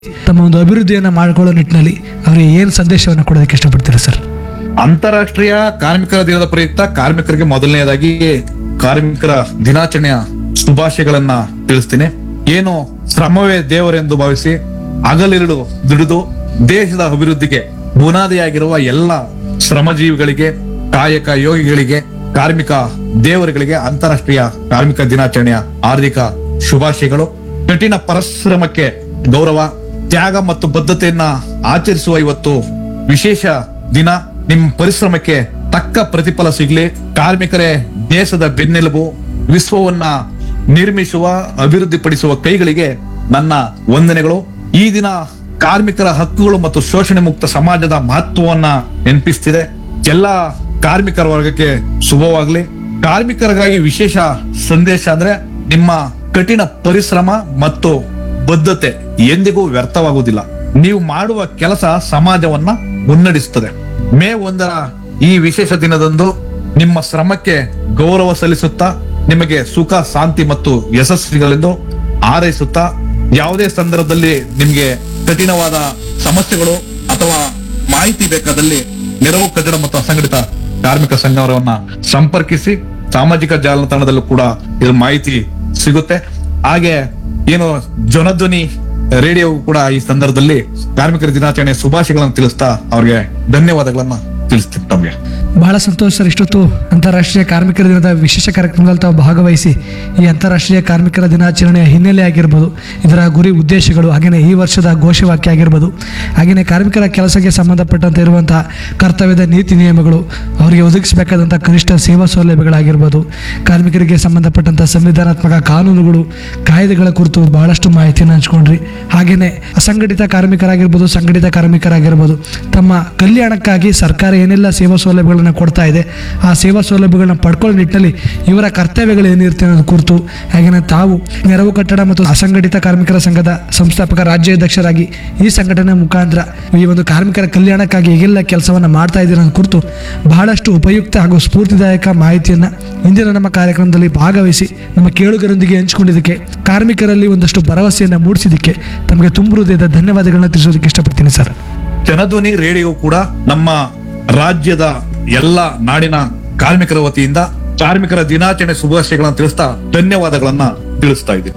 ತಮ್ಮ ಒಂದು ಅಭಿವೃದ್ಧಿಯನ್ನ ಮಾಡಿಕೊಳ್ಳೋ ನಿಟ್ಟಿನಲ್ಲಿ ಅವರಿಗೆ ಏನು ಸಂದೇಶವನ್ನು ಕೊಡೋದಕ್ಕೆ ಇಷ್ಟಪಡ್ತೀರಾ ಸರ್? ಅಂತಾರಾಷ್ಟ್ರೀಯ ಕಾರ್ಮಿಕರ ದಿನದ ಪ್ರಯುಕ್ತ ಕಾರ್ಮಿಕರಿಗೆ ಮೊದಲನೆಯದಾಗಿ ಕಾರ್ಮಿಕರ ದಿನಾಚರಣೆಯ ಶುಭಾಶಯಗಳನ್ನ ತಿಳಿಸ್ತೀನಿ. ಏನು ಶ್ರಮವೇ ದೇವರೆಂದು ಭಾವಿಸಿ ಹಗಲಿರುಳು ದುಡಿದು ದೇಶದ ಅಭಿವೃದ್ಧಿಗೆ ಬುನಾದಿಯಾಗಿರುವ ಎಲ್ಲ ಶ್ರಮಜೀವಿಗಳಿಗೆ, ಕಾಯಕ ಯೋಗಿಗಳಿಗೆ, ಕಾರ್ಮಿಕ ದೇವರುಗಳಿಗೆ ಅಂತಾರಾಷ್ಟ್ರೀಯ ಕಾರ್ಮಿಕ ದಿನಾಚರಣೆಯ ಹಾರ್ದಿಕ ಶುಭಾಶಯಗಳು. ಕಠಿಣ ಪರಿಶ್ರಮಕ್ಕೆ ಗೌರವ, ತ್ಯಾಗ ಮತ್ತು ಬದ್ಧತೆಯನ್ನ ಆಚರಿಸುವ ಇವತ್ತು ವಿಶೇಷ ದಿನ. ನಿಮ್ಮ ಪರಿಶ್ರಮಕ್ಕೆ ತಕ್ಕ ಪ್ರತಿಫಲ ಸಿಗ್ಲಿ. ಕಾರ್ಮಿಕರೇ ದೇಶದ ಬೆನ್ನೆಲುಬು. ವಿಶ್ವವನ್ನ ನಿರ್ಮಿಸುವ, ಅಭಿವೃದ್ಧಿಪಡಿಸುವ ಕೈಗಳಿಗೆ ನನ್ನ ವಂದನೆಗಳು. ಈ ದಿನ ಕಾರ್ಮಿಕರ ಹಕ್ಕುಗಳು ಮತ್ತು ಶೋಷಣೆ ಮುಕ್ತ ಸಮಾಜದ ಮಹತ್ವವನ್ನ ನೆನಪಿಸ್ತಿದೆ. ಎಲ್ಲ ಕಾರ್ಮಿಕರ ವರ್ಗಕ್ಕೆ ಶುಭವಾಗ್ಲಿ. ಕಾರ್ಮಿಕರಿಗಾಗಿ ವಿಶೇಷ ಸಂದೇಶ ಅಂದ್ರೆ ನಿಮ್ಮ ಕಠಿಣ ಪರಿಶ್ರಮ ಮತ್ತು ಬದ್ಧತೆ ಎಂದಿಗೂ ವ್ಯರ್ಥವಾಗುವುದಿಲ್ಲ. ನೀವು ಮಾಡುವ ಕೆಲಸ ಸಮಾಜವನ್ನ ಮುನ್ನಡೆಸುತ್ತದೆ. ಮೇ 1ರ ಈ ವಿಶೇಷ ದಿನದಂದು ನಿಮ್ಮ ಶ್ರಮಕ್ಕೆ ಗೌರವ ಸಲ್ಲಿಸುತ್ತಾ ನಿಮಗೆ ಸುಖ, ಶಾಂತಿ ಮತ್ತು ಯಶಸ್ವಿಗಳೆಂದು ಹಾರೈಸುತ್ತಾ, ಯಾವುದೇ ಸಂದರ್ಭದಲ್ಲಿ ನಿಮಗೆ ಕಠಿಣವಾದ ಸಮಸ್ಯೆಗಳು ಅಥವಾ ಮಾಹಿತಿ ಬೇಕಾದಲ್ಲಿ ನೆರವು ಕಟ್ಟಡ ಮತ್ತು ಅಸಂಘಟಿತ ಕಾರ್ಮಿಕ ಸಂಘವನ್ನ ಸಂಪರ್ಕಿಸಿ. ಸಾಮಾಜಿಕ ಜಾಲತಾಣದಲ್ಲೂ ಕೂಡ ಇದ್ರ ಮಾಹಿತಿ ಸಿಗುತ್ತೆ. ಹಾಗೆ ಏನು ಜನಧ್ವನಿ ರೇಡಿಯೋ ಕೂಡ ಈ ಸಂದರ್ಭದಲ್ಲಿ ಕಾರ್ಮಿಕರ ದಿನಾಚರಣೆ ಶುಭಾಶಯಗಳನ್ನು ತಿಳಿಸ್ತಾ ಅವ್ರಿಗೆ ಧನ್ಯವಾದಗಳನ್ನ ತಿಳಿಸ್ತೀನಿ ತಮಗೆ. ಬಹಳ ಸಂತೋಷ ಸರ್. ಇಷ್ಟೊತ್ತು ಅಂತಾರಾಷ್ಟ್ರೀಯ ಕಾರ್ಮಿಕರ ದಿನದ ವಿಶೇಷ ಕಾರ್ಯಕ್ರಮದಲ್ಲಿ ತಾವು ಭಾಗವಹಿಸಿ ಈ ಅಂತಾರಾಷ್ಟ್ರೀಯ ಕಾರ್ಮಿಕರ ದಿನಾಚರಣೆಯ ಹಿನ್ನೆಲೆ ಆಗಿರ್ಬೋದು, ಇದರ ಗುರಿ ಉದ್ದೇಶಗಳು, ಹಾಗೆಯೇ ಈ ವರ್ಷದ ಘೋಷವಾಕ್ಯ ಆಗಿರ್ಬೋದು, ಹಾಗೆಯೇ ಕಾರ್ಮಿಕರ ಕೆಲಸಕ್ಕೆ ಸಂಬಂಧಪಟ್ಟಂತೆ ಇರುವಂತಹ ಕರ್ತವ್ಯದ ನೀತಿ ನಿಯಮಗಳು, ಅವರಿಗೆ ಒದಗಿಸಬೇಕಾದಂಥ ಕನಿಷ್ಠ ಸೇವಾ ಸೌಲಭ್ಯಗಳಾಗಿರ್ಬೋದು, ಕಾರ್ಮಿಕರಿಗೆ ಸಂಬಂಧಪಟ್ಟಂಥ ಸಂವಿಧಾನಾತ್ಮಕ ಕಾನೂನುಗಳು, ಕಾಯ್ದೆಗಳ ಕುರಿತು ಬಹಳಷ್ಟು ಮಾಹಿತಿಯನ್ನು ಹಂಚ್ಕೊಂಡ್ರಿ. ಹಾಗೆಯೇ ಅಸಂಘಟಿತ ಕಾರ್ಮಿಕರಾಗಿರ್ಬೋದು, ಸಂಘಟಿತ ಕಾರ್ಮಿಕರಾಗಿರ್ಬೋದು, ತಮ್ಮ ಕಲ್ಯಾಣಕ್ಕಾಗಿ ಸರ್ಕಾರ ಏನೆಲ್ಲ ಸೇವಾ ಸೌಲಭ್ಯಗಳನ್ನು ಕೊಡ್ತಾ ಇದೆ, ಆ ಸೇವಾ ಸೌಲಭ್ಯಗಳನ್ನ ಪಡ್ಕೊಳ್ಳೋ ನಿಟ್ಟಿನಲ್ಲಿ ಇವರ ಕರ್ತವ್ಯಗಳು ಏನಿರುತ್ತೆ ಅನ್ನೋದು ಕುರಿತು, ಹಾಗೆಯೇ ತಾವು ನೆರವು ಕಟ್ಟಡ ಮತ್ತು ಅಸಂಘಟಿತ ಕಾರ್ಮಿಕರ ಸಂಘದ ಸಂಸ್ಥಾಪಕ ರಾಜ್ಯಾಧ್ಯಕ್ಷರಾಗಿ ಈ ಸಂಘಟನೆ ಮುಖಾಂತರ ಈ ಒಂದು ಕಾರ್ಮಿಕರ ಕಲ್ಯಾಣಕ್ಕಾಗಿ ಹೇಗೆಲ್ಲ ಕೆಲಸವನ್ನ ಮಾಡ್ತಾ ಇದ್ದೀರ ಅನ್ನೋ ಕುರಿತು ಬಹಳಷ್ಟು ಉಪಯುಕ್ತ ಹಾಗೂ ಸ್ಫೂರ್ತಿದಾಯಕ ಮಾಹಿತಿಯನ್ನ ಇಂದಿನ ನಮ್ಮ ಕಾರ್ಯಕ್ರಮದಲ್ಲಿ ಭಾಗವಹಿಸಿ ನಮ್ಮ ಕೇಳುಗರೊಂದಿಗೆ ಹಂಚಿಕೊಂಡಿದ್ದಕ್ಕೆ, ಕಾರ್ಮಿಕರಲ್ಲಿ ಒಂದಷ್ಟು ಭರವಸೆಯನ್ನ ಮೂಡಿಸಿದ್ದಕ್ಕೆ ತಮಗೆ ತುಂಬ ಹೃದಯದ ಧನ್ಯವಾದಗಳನ್ನ ತಿಳಿಸೋದಕ್ಕೆ ಇಷ್ಟಪಡ್ತೀನಿ ಸರ್. ಜನಧ್ವನಿ ರೇಡಿಯೋ ಕೂಡ ನಮ್ಮ ರಾಜ್ಯದ ಎಲ್ಲ ನಾಡಿನ ಕಾರ್ಮಿಕರ ವತಿಯಿಂದ ಕಾರ್ಮಿಕರ ದಿನಾಚರಣೆ ಶುಭಾಶಯಗಳನ್ನು ತಿಳಿಸ್ತಾ ಧನ್ಯವಾದಗಳನ್ನ ತಿಳಿಸ್ತಾ ಇದ್ದೀನಿ.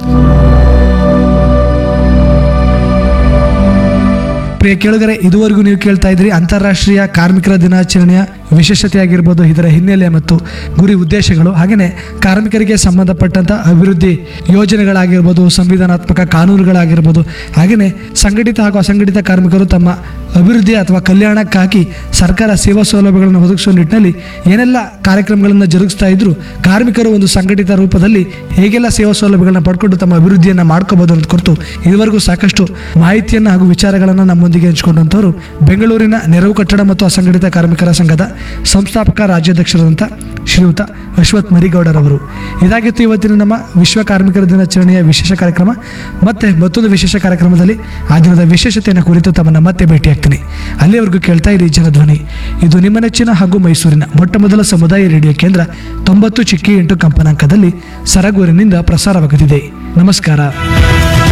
ಪ್ರಿಯ ಕೇಳುಗರೆ, ಇದುವರೆಗೂ ನೀವು ಕೇಳ್ತಾ ಇದ್ರಿ ಅಂತಾರಾಷ್ಟ್ರೀಯ ಕಾರ್ಮಿಕರ ದಿನಾಚರಣೆಯ ವಿಶೇಷತೆ ಆಗಿರ್ಬೋದು, ಇದರ ಹಿನ್ನೆಲೆ ಮತ್ತು ಗುರಿ ಉದ್ದೇಶಗಳು, ಹಾಗೆಯೇ ಕಾರ್ಮಿಕರಿಗೆ ಸಂಬಂಧಪಟ್ಟಂಥ ಅಭಿವೃದ್ಧಿ ಯೋಜನೆಗಳಾಗಿರ್ಬೋದು, ಸಂವಿಧಾನಾತ್ಮಕ ಕಾನೂನುಗಳಾಗಿರ್ಬೋದು, ಹಾಗೆಯೇ ಸಂಘಟಿತ ಹಾಗೂ ಅಸಂಘಟಿತ ಕಾರ್ಮಿಕರು ತಮ್ಮ ಅಭಿವೃದ್ಧಿ ಅಥವಾ ಕಲ್ಯಾಣಕ್ಕಾಗಿ ಸರ್ಕಾರ ಸೇವಾ ಸೌಲಭ್ಯಗಳನ್ನು ಒದಗಿಸುವ ನಿಟ್ಟಿನಲ್ಲಿ ಏನೆಲ್ಲ ಕಾರ್ಯಕ್ರಮಗಳನ್ನು ಜರುಗಿಸ್ತಾ ಇದ್ರು, ಕಾರ್ಮಿಕರು ಒಂದು ಸಂಘಟಿತ ರೂಪದಲ್ಲಿ ಹೇಗೆಲ್ಲ ಸೇವಾ ಸೌಲಭ್ಯಗಳನ್ನ ಪಡ್ಕೊಂಡು ತಮ್ಮ ಅಭಿವೃದ್ಧಿಯನ್ನು ಮಾಡ್ಕೋಬಹುದು ಅನ್ನೋದು ಕುರಿತು ಇದುವರೆಗೂ ಸಾಕಷ್ಟು ಮಾಹಿತಿಯನ್ನು ಹಾಗೂ ವಿಚಾರಗಳನ್ನು ನಮ್ಮೊಂದಿಗೆ ಹಂಚಿಕೊಂಡಂಥವರು ಬೆಂಗಳೂರಿನ ನೆರವು ಕಟ್ಟಡ ಮತ್ತು ಅಸಂಘಟಿತ ಕಾರ್ಮಿಕರ ಸಂಘದ ಸಂಸ್ಥಾಪಕ ರಾಜ್ಯಾಧ್ಯಕ್ಷರಾದಂಥ ಶ್ರೀಯುತ ಅಶ್ವಥ್ ಮರಿಗೌಡರವರು. ಇದಾಗಿತ್ತು ಇವತ್ತಿನ ನಮ್ಮ ವಿಶ್ವ ಕಾರ್ಮಿಕರ ದಿನಾಚರಣೆಯ ವಿಶೇಷ ಕಾರ್ಯಕ್ರಮ. ಮತ್ತೆ ಮತ್ತೊಂದು ವಿಶೇಷ ಕಾರ್ಯಕ್ರಮದಲ್ಲಿ ಆ ದಿನದ ವಿಶೇಷತೆಯನ್ನು ಕುರಿತು ತಮ್ಮನ್ನು ಮತ್ತೆ ಭೇಟಿಯಾಗ್ತೀನಿ. ಅಲ್ಲಿಯವರೆಗೂ ಕೇಳ್ತಾ ಇರಿ ಜನಧ್ವನಿ. ಇದು ನಿಮ್ಮ ನೆಚ್ಚಿನ ಹಾಗೂ ಮೈಸೂರಿನ ಮೊಟ್ಟ ಮೊದಲ ಸಮುದಾಯ ರೇಡಿಯೋ ಕೇಂದ್ರ 90.8 ಕಂಪನಾಂಕದಲ್ಲಿ ಸರಗೂರಿನಿಂದ ಪ್ರಸಾರವಾಗುತ್ತಿದೆ. ನಮಸ್ಕಾರ.